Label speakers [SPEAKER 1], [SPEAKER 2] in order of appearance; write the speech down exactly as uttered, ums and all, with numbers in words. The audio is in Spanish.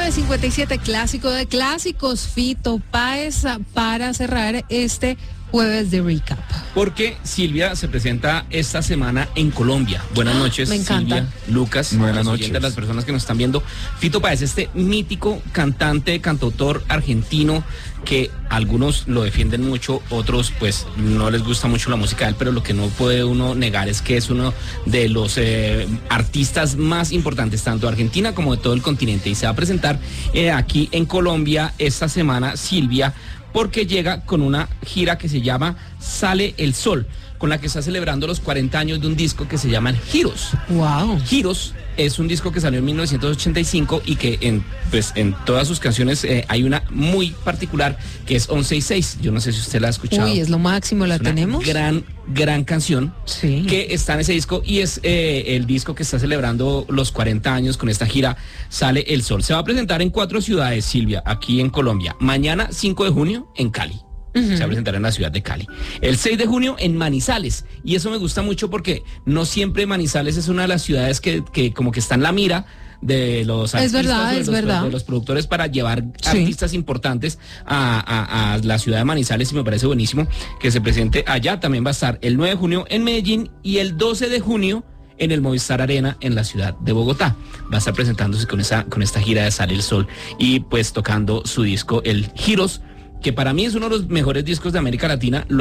[SPEAKER 1] nueve cincuenta y siete, clásico de clásicos, Fito Páez para cerrar este jueves de recap.
[SPEAKER 2] Porque Silvia se presenta esta semana en Colombia. Buenas noches,
[SPEAKER 1] Me encanta.
[SPEAKER 2] Silvia, Lucas,
[SPEAKER 3] buenas
[SPEAKER 2] a
[SPEAKER 3] noches.
[SPEAKER 2] las personas que nos están viendo. Fito Páez, este mítico cantante, cantautor argentino que algunos lo defienden mucho, otros pues no les gusta mucho la música de él, pero lo que no puede uno negar es que es uno de los eh, artistas más importantes tanto de Argentina como de todo el continente, y se va a presentar eh, aquí en Colombia esta semana, Silvia, porque llega con una gira que se llama Sale el Sol, con la que está celebrando los cuarenta años de un disco que se llama Giros.
[SPEAKER 1] Wow.
[SPEAKER 2] Giros es un disco que salió en mil novecientos ochenta y cinco y que en, pues, en todas sus canciones eh, hay una muy particular que es once y seis. Yo no sé si usted la ha escuchado.
[SPEAKER 1] Uy, es lo máximo, ¿la
[SPEAKER 2] Es una
[SPEAKER 1] tenemos?
[SPEAKER 2] gran, gran canción
[SPEAKER 1] Sí.
[SPEAKER 2] que está en ese disco y es eh, el disco que está celebrando los cuarenta años con esta gira Sale el Sol. Se va a presentar en cuatro ciudades, Silvia, aquí en Colombia. Mañana, cinco de junio, en Cali. Se va a presentar en la ciudad de Cali. El seis de junio en Manizales. Y eso me gusta mucho porque no siempre Manizales es una de las ciudades que, que como que está en la mira de los
[SPEAKER 1] Es
[SPEAKER 2] artistas,
[SPEAKER 1] verdad,
[SPEAKER 2] o de
[SPEAKER 1] es
[SPEAKER 2] los,
[SPEAKER 1] verdad.
[SPEAKER 2] de los productores para llevar
[SPEAKER 1] Sí.
[SPEAKER 2] artistas importantes a, a, a la ciudad de Manizales, y me parece buenísimo que se presente allá. También va a estar el nueve de junio en Medellín y el doce de junio en el Movistar Arena en la ciudad de Bogotá. Va a estar presentándose con esa con esta gira de Sale el Sol y pues tocando su disco, el Giros, que para mí es uno de los mejores discos de América Latina. Lo